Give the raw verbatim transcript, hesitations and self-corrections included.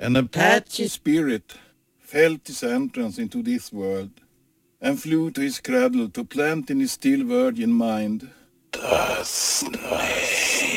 An Apache spirit felt his entrance into this world and flew to his cradle to plant in his still virgin mind the snake.